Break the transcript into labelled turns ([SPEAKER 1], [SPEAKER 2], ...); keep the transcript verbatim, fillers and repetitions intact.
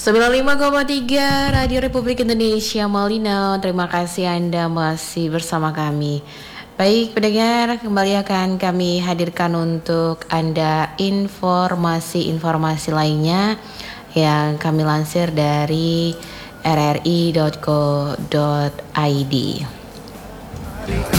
[SPEAKER 1] sembilan puluh lima koma tiga Radio Republik Indonesia Malino. Terima kasih Anda masih bersama kami. Baik pendengar, kembali akan kami hadirkan untuk Anda informasi-informasi lainnya yang kami lansir dari r r i dot co dot i d.